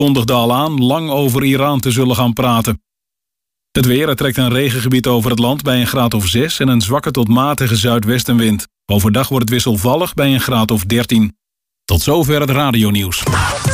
kondigde al aan lang over Iran te zullen gaan praten. Het weer, er trekt een regengebied over het land bij een graad of 6 en een zwakke tot matige zuidwestenwind. Overdag wordt het wisselvallig bij een graad of 13. Tot zover het radionieuws.